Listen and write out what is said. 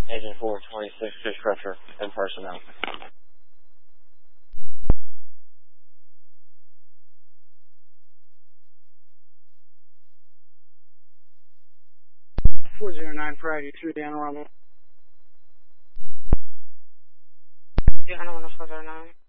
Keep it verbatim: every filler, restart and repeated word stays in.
Agent four twenty-six, Fish Crusher, and personnel. four zero nine for I D three, Anne Arundel. Yeah, I don't want to four zero nine.